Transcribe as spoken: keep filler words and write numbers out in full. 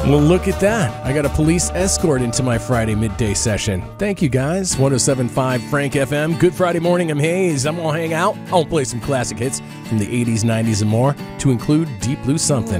Well, look at that. I got a police escort into my Friday midday session. Thank you, guys. one oh seven point five Frank F M. Good Friday morning. I'm Hayes. I'm going to hang out. I'll play some classic hits from the eighties, nineties, and more, to include Deep Blue Something.